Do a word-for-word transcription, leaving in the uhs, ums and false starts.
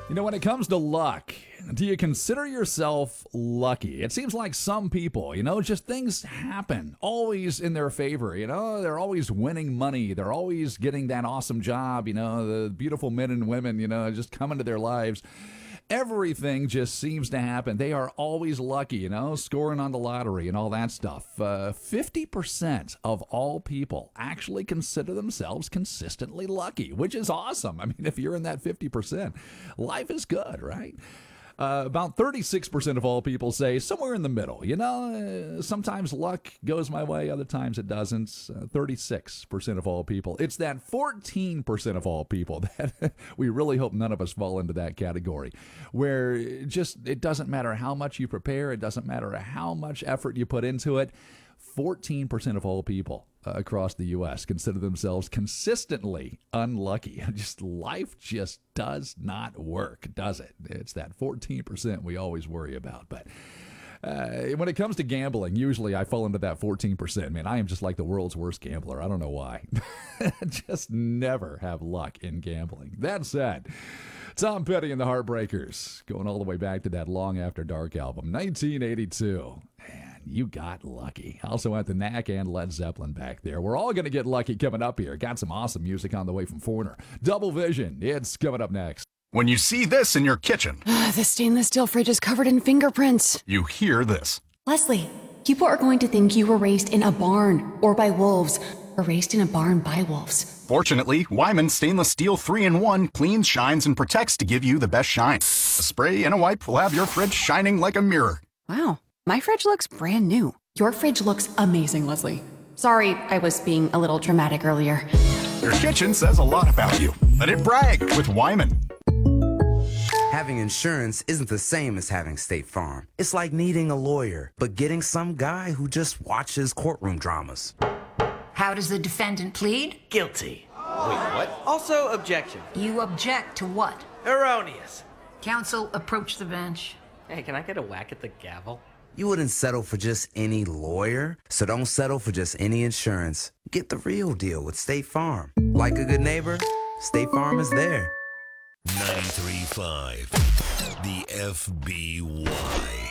You know, when it comes to luck, do you consider yourself lucky? It seems like some people, you know, just things happen always in their favor. You know, they're always winning money. They're always getting that awesome job. You know, the beautiful men and women, you know, just come into their lives. Everything just seems to happen. They are always lucky, you know, scoring on the lottery and all that stuff. Uh, fifty percent of all people actually consider themselves consistently lucky, which is awesome. I mean, if you're in that fifty percent, life is good, right? Uh, about thirty-six percent of all people say somewhere in the middle. You know, uh, sometimes luck goes my way, other times it doesn't. Uh, thirty-six percent of all people. It's that fourteen percent of all people that we really hope none of us fall into that category, where just it doesn't matter how much you prepare, it doesn't matter how much effort you put into it. fourteen percent of all people uh, across the U S consider themselves consistently unlucky. Just life just does not work, does it? It's that fourteen percent we always worry about. But uh, when it comes to gambling, usually I fall into that fourteen percent. Man, I am just like the world's worst gambler. I don't know why. Just never have luck in gambling. That said, Tom Petty and the Heartbreakers, going all the way back to that Long After Dark album, nineteen eighty-two. Man, you got lucky. Also at the Knack and Led Zeppelin back there. We're all going to get lucky coming up here. Got some awesome music on the way from Foreigner. Double Vision, it's coming up next. When you see this in your kitchen, The stainless steel fridge is covered in fingerprints. you hear this. Leslie, people are going to think you were raised in a barn or by wolves, or raised in a barn by wolves. Fortunately, Wyman Stainless Steel three in one cleans, shines, and protects to give you the best shine. A spray and a wipe will have your fridge shining like a mirror. Wow, my fridge looks brand new. Your fridge looks amazing, Leslie. Sorry, I was being a little dramatic earlier. Your kitchen says a lot about you. Let it brag with Wyman. Having insurance isn't the same as having State Farm. It's like needing a lawyer, but getting some guy who just watches courtroom dramas. How does the defendant plead? Guilty. Wait, what? Also, objection. You object to what? Erroneous. Counsel, approach the bench. Hey, can I get a whack at the gavel? You wouldn't settle for just any lawyer, so don't settle for just any insurance. Get the real deal with State Farm. Like a good neighbor, State Farm is there. ninety-three point five, the F B Y.